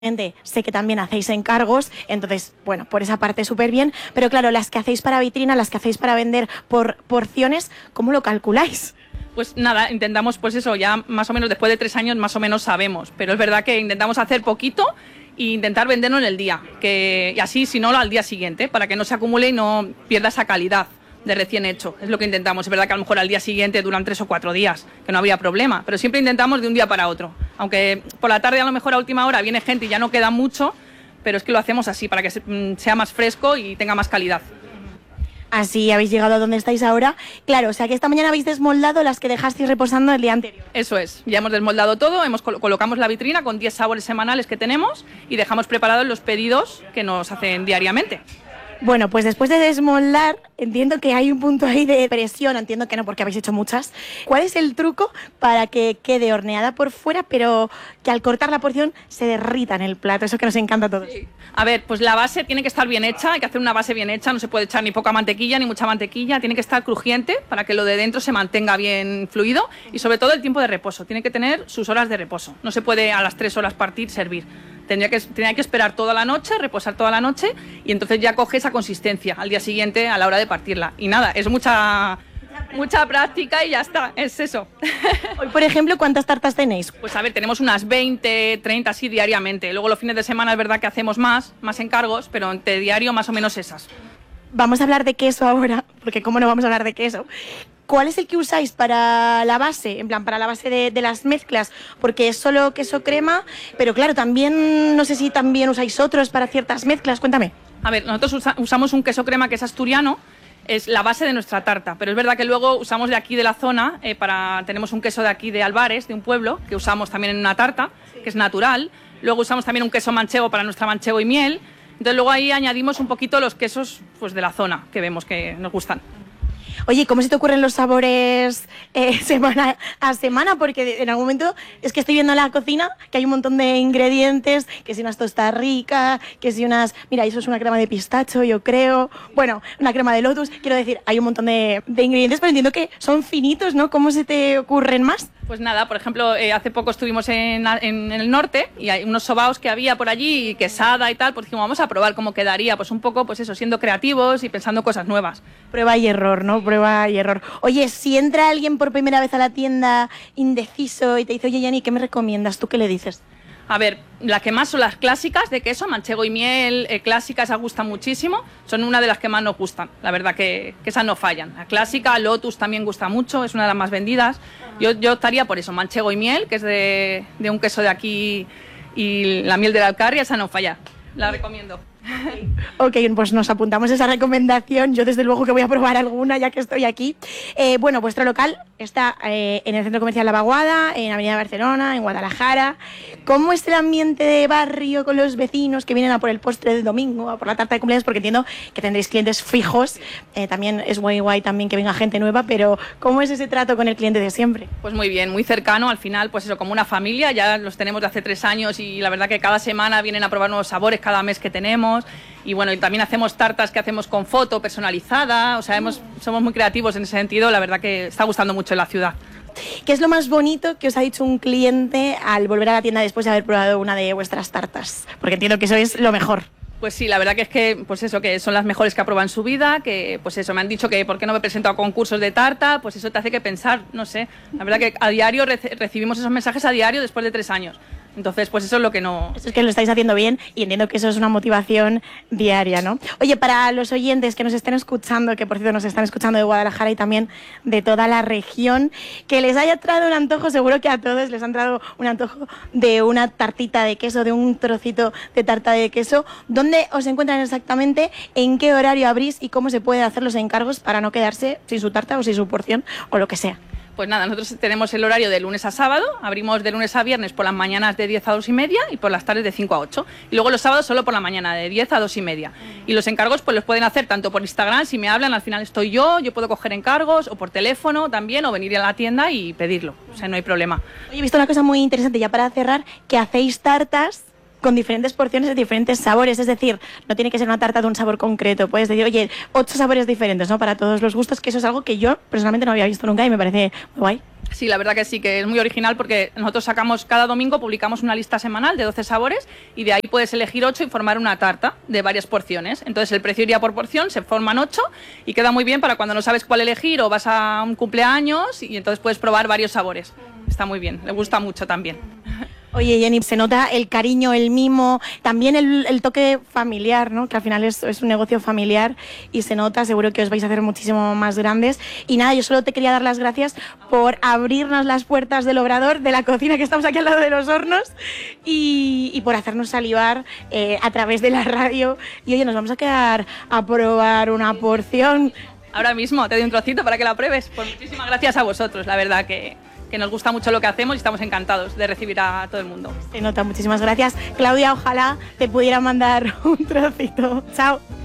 sé que también hacéis encargos, entonces, bueno, por esa parte súper bien, pero claro, las que hacéis para vitrina, las que hacéis para vender por porciones, ¿cómo lo calculáis? Pues nada, intentamos, pues eso, ya más o menos después de 3 años más o menos sabemos, pero es verdad que intentamos hacer poquito e intentar venderlo en el día, y así, si no, al día siguiente, para que no se acumule y no pierda esa calidad de recién hecho. Es lo que intentamos. Es verdad que a lo mejor al día siguiente duran 3 o 4 días, que no habría problema, pero siempre intentamos de un día para otro. Aunque por la tarde a lo mejor a última hora viene gente y ya no queda mucho, pero es que lo hacemos así para que sea más fresco y tenga más calidad. Así habéis llegado a donde estáis ahora. Claro, o sea que esta mañana habéis desmoldado las que dejasteis reposando el día anterior. Eso es, ya hemos desmoldado todo, colocamos la vitrina con 10 sabores semanales que tenemos y dejamos preparados los pedidos que nos hacen diariamente. Bueno, pues después de desmoldar, entiendo que hay un punto ahí de presión, entiendo que no porque habéis hecho muchas. ¿Cuál es el truco para que quede horneada por fuera, pero que al cortar la porción se derrita en el plato? Eso que nos encanta a todos. Sí. A ver, pues la base tiene que estar bien hecha, hay que hacer una base bien hecha, no se puede echar ni poca mantequilla ni mucha mantequilla, tiene que estar crujiente para que lo de dentro se mantenga bien fluido y sobre todo el tiempo de reposo, tiene que tener sus horas de reposo, no se puede a las 3 horas partir, servir. Tenía que esperar toda la noche, reposar toda la noche y entonces ya coge esa consistencia al día siguiente a la hora de partirla. Y nada, es mucha práctica y ya está, es eso. Hoy, por ejemplo, ¿cuántas tartas tenéis? Pues a ver, tenemos unas 20, 30 así diariamente. Luego los fines de semana es verdad que hacemos más encargos, pero entre diario más o menos esas. Vamos a hablar de queso ahora, porque cómo no vamos a hablar de queso. ¿Cuál es el que usáis para la base? En plan, para la base de las mezclas, porque es solo queso crema, pero claro, también, no sé si también usáis otros para ciertas mezclas, cuéntame. A ver, nosotros usamos un queso crema que es asturiano, es la base de nuestra tarta, pero es verdad que luego usamos de aquí de la zona, tenemos un queso de aquí de Albares, de un pueblo, que usamos también en una tarta, que es natural, luego usamos también un queso manchego para nuestra manchego y miel, entonces luego ahí añadimos un poquito los quesos pues, de la zona, que vemos que nos gustan. Oye, ¿cómo se te ocurren los sabores semana a semana? Porque en algún momento es que estoy viendo en la cocina que hay un montón de ingredientes, que si unas tostas ricas, que si unas... Mira, eso es una crema de pistacho, yo creo. Bueno, una crema de lotus. Quiero decir, hay un montón de ingredientes, pero entiendo que son finitos, ¿no? ¿Cómo se te ocurren más? Pues nada, por ejemplo, hace poco estuvimos en el norte y hay unos sobaos que había por allí, y quesada y tal, pues dijimos, vamos a probar cómo quedaría, pues un poco, pues eso, siendo creativos y pensando cosas nuevas. Prueba y error, ¿no? Prueba y error. Oye, si entra alguien por primera vez a la tienda indeciso y te dice, oye, Yanni, ¿qué me recomiendas? ¿Tú qué le dices? A ver, las que más son las clásicas de queso, manchego y miel, clásicas, esas gustan muchísimo, son una de las que más nos gustan, la verdad que esas no fallan. La clásica, Lotus también gusta mucho, es una de las más vendidas. Yo optaría por eso, manchego y miel, que es de un queso de aquí, y la miel de la Alcarria, esa no falla, la recomiendo. Ok, pues nos apuntamos esa recomendación. Yo desde luego que voy a probar alguna ya que estoy aquí. Bueno, vuestro local está en el Centro Comercial La Vaguada, en Avenida Barcelona, en Guadalajara. ¿Cómo es el ambiente de barrio con los vecinos que vienen a por el postre de domingo, a por la tarta de cumpleaños? Porque entiendo que tendréis clientes fijos. También es guay también que venga gente nueva, pero ¿cómo es ese trato con el cliente de siempre? Pues muy bien, muy cercano. Al final, pues eso, como una familia. Ya los tenemos de hace 3 años y la verdad que cada semana vienen a probar nuevos sabores, cada mes que tenemos. Y bueno, y también hacemos tartas que hacemos con foto personalizada, o sea, somos muy creativos en ese sentido, la verdad que está gustando mucho en la ciudad. ¿Qué es lo más bonito que os ha dicho un cliente al volver a la tienda después de haber probado una de vuestras tartas? Porque entiendo que eso es lo mejor. Pues sí, la verdad que es que, pues eso, que son las mejores que ha probado en su vida, que pues eso, me han dicho que por qué no me presento a concursos de tarta, pues eso te hace que pensar, no sé, la verdad que a diario recibimos esos mensajes a diario después de 3 años. Entonces, pues eso es lo que no... Eso es que lo estáis haciendo bien y entiendo que eso es una motivación diaria, ¿no? Oye, para los oyentes que nos estén escuchando, que por cierto nos están escuchando de Guadalajara y también de toda la región, que les haya traído un antojo, seguro que a todos les han traído un antojo de una tartita de queso, de un trocito de tarta de queso. ¿Dónde os encuentran exactamente? ¿En qué horario abrís? ¿Y cómo se pueden hacer los encargos para no quedarse sin su tarta o sin su porción o lo que sea? Pues nada, nosotros tenemos el horario de lunes a sábado, abrimos de lunes a viernes por las mañanas de 10 a 2 y media y por las tardes de 5 a 8. Y luego los sábados solo por la mañana, de 10 a 2 y media. Y los encargos pues los pueden hacer tanto por Instagram, si me hablan, al final estoy yo puedo coger encargos, o por teléfono también, o venir a la tienda y pedirlo, o sea, no hay problema. Oye, he visto una cosa muy interesante ya para cerrar, que hacéis tartas con diferentes porciones de diferentes sabores, es decir, no tiene que ser una tarta de un sabor concreto, puedes decir, oye, 8 sabores diferentes, ¿no? Para todos los gustos, que eso es algo que yo personalmente no había visto nunca y me parece muy guay. Sí, la verdad que sí, que es muy original porque nosotros sacamos, cada domingo publicamos una lista semanal de 12 sabores y de ahí puedes elegir 8 y formar una tarta de varias porciones. Entonces el precio iría por porción, se forman 8 y queda muy bien para cuando no sabes cuál elegir o vas a un cumpleaños y entonces puedes probar varios sabores. Está muy bien, le gusta mucho también. Oye, Jenny, se nota el cariño, el mimo, también el toque familiar, ¿no? Que al final es un negocio familiar y se nota, seguro que os vais a hacer muchísimo más grandes. Y nada, yo solo te quería dar las gracias por abrirnos las puertas del obrador, de la cocina que estamos aquí al lado de los hornos y por hacernos salivar a través de la radio. Y oye, nos vamos a quedar a probar una porción. Ahora mismo te doy un trocito para que la pruebes. Pues muchísimas gracias a vosotros, la verdad que nos gusta mucho lo que hacemos y estamos encantados de recibir a todo el mundo. Se nota, muchísimas gracias. Claudia, ojalá te pudiera mandar un trocito. Chao.